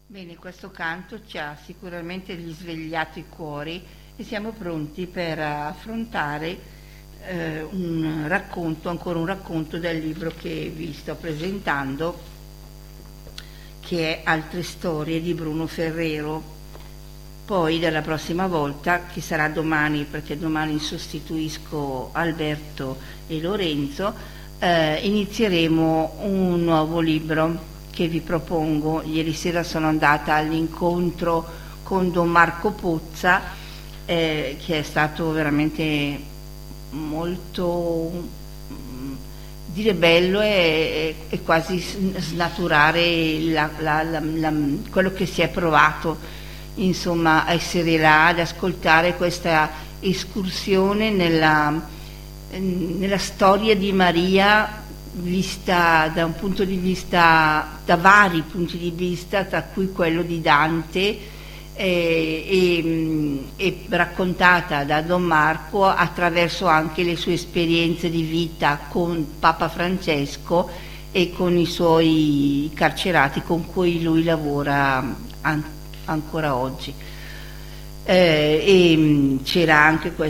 Bene, questo canto ci ha sicuramente risvegliato i cuori e siamo pronti per affrontare ancora un racconto del libro che vi sto presentando, che è Altre storie di Bruno Ferrero. Poi dalla prossima volta, che sarà domani, perché domani sostituisco Alberto e Lorenzo, inizieremo un nuovo libro che vi propongo. Ieri sera sono andata all'incontro con Don Marco Pozza, che è stato veramente molto dire bello e quasi snaturare quello che si è provato, insomma, a essere là ad ascoltare questa escursione nella storia di Maria, vista da un punto di vista, da vari punti di vista, tra cui quello di Dante, e raccontata da Don Marco attraverso anche le sue esperienze di vita con Papa Francesco e con i suoi carcerati con cui lui lavora ancora oggi. E c'era anche